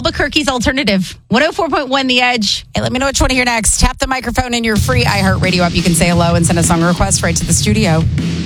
Albuquerque's alternative. 104.1 The Edge. Hey, let me know which one to hear next. Tap the microphone in your free iHeartRadio app. You can say hello and send a song request right to the studio.